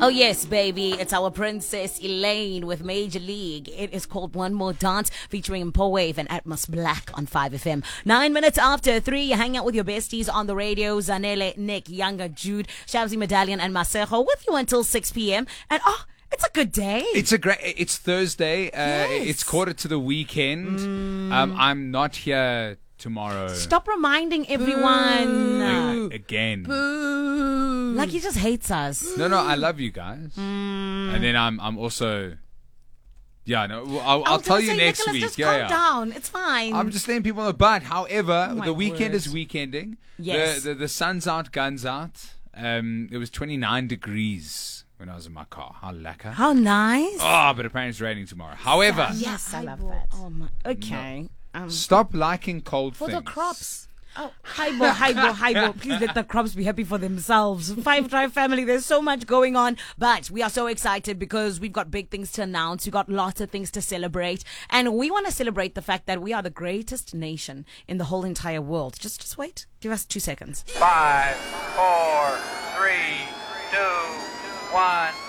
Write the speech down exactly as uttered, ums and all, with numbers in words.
Oh yes, baby. It's our princess Elaine with Major League. It is called One More Dance featuring Paul Wave and Atmos Black on five F M. Nine minutes after three, you hang out with your besties on the radio. Zanele, Nick, Younger, Jude, Shabzi Medallion and Masejo with you until six p.m. And oh, it's a good day. It's a great. It's Thursday. Uh, Yes. It's quarter to the weekend. Um, I'm not here tomorrow. Stop reminding everyone. A- again. Like he just hates us. No, no, I love you guys. And then I'm, I'm also. Yeah, no, well, I'll, I I'll was tell gonna you say, next Nicholas, week. just yeah, calm yeah. down. It's fine. I'm just letting people know. But however, Oh my the weekend word. is weekending. Yes. The, the the sun's out, guns out. Um, it was twenty-nine degrees when I was in my car. How lekker. How nice. Oh, but apparently it's raining tomorrow. However, Yes, I love Highball. that. Oh my. Okay. Um, stop liking cold for things. the crops. Oh, highball, highball, highball. Please let the crops be happy for themselves. Five Drive family, there's so much going on, but we are so excited because we've got big things to announce. We've got lots of things to celebrate, and we want to celebrate the fact that we are the greatest nation in the whole entire world. Just, just wait. Give us two seconds. Five, four, three, two, one.